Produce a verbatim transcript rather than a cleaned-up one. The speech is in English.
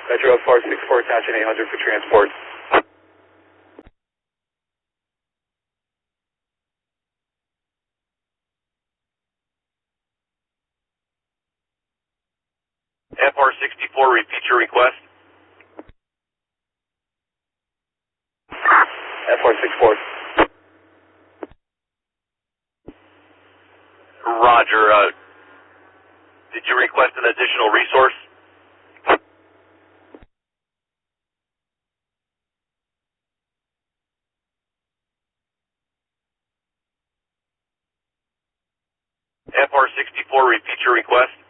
Metro F R sixty-four, attaching eight hundred for transport. F R sixty-four, repeat your request. F R sixty-four. Roger. Uh, did you request an additional resource? F R sixty-four, repeat your request.